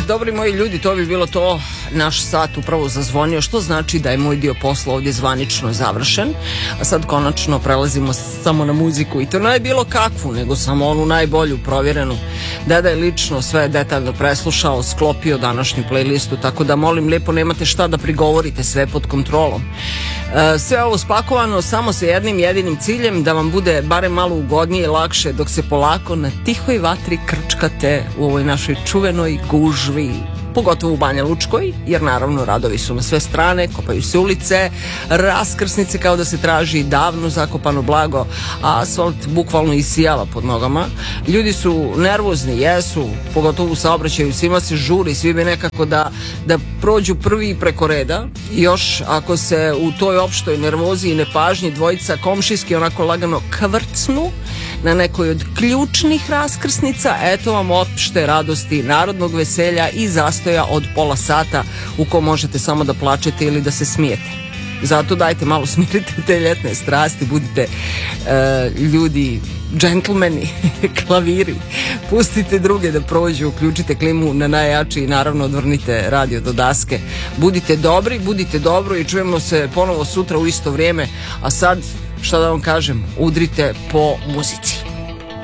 dobri moji ljudi, to bi bilo to. Naš sat upravo zazvonio, što znači da je moj dio posla ovdje zvanično završen. A sad konačno prelazimo samo na muziku, i to ne je bilo kakvu, nego samo onu najbolju, provjerenu. Deda je lično sve detaljno preslušao, sklopio današnju playlistu, tako da molim lijepo, nemate šta da prigovorite, sve je pod kontrolom. Sve ovo spakovano samo sa jednim jedinim ciljem, da vam bude barem malo ugodnije i lakše dok se polako na tihoj vatri krčkate u ovoj našoj čuvenoj gužvi, pogotovo u Banja Lučkoj, jer naravno radovi su na sve strane, kopaju se ulice, raskrsnice kao da se traži davno zakopano blago, a asfalt bukvalno isijava pod nogama. Ljudi su nervozni, jesu, pogotovo u saobraćaju, svima se žuri, svi bi nekako da prođu prvi preko reda. I još ako se u toj opštoj nervozi i nepažnji dvojica komšijski onako lagano kvrcnu na nekoj od ključnih raskrsnica, eto vam opšte radosti, narodnog veselja i zastoja od pola sata u kom možete samo da plačete ili da se smijete. Zato dajte malo smirite te ljetne strasti, budite ljudi, džentlmeni, klaviri, pustite druge da prođu, uključite klimu na najjači i naravno odvrnite radio do daske. Budite dobri, budite dobro i čujemo se ponovo sutra u isto vrijeme, a sad, šta da vam kažem, udrite po muzici.